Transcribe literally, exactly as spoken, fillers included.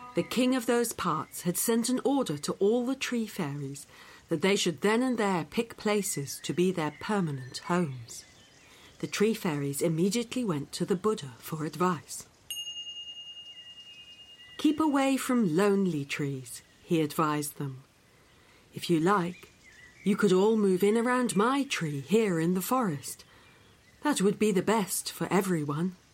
The king of those parts had sent an order to all the tree fairies that they should then and there pick places to be their permanent homes. The tree fairies immediately went to the Buddha for advice. Keep away from lonely trees, he advised them. If you like, you could all move in around my tree here in the forest. That would be the best for everyone.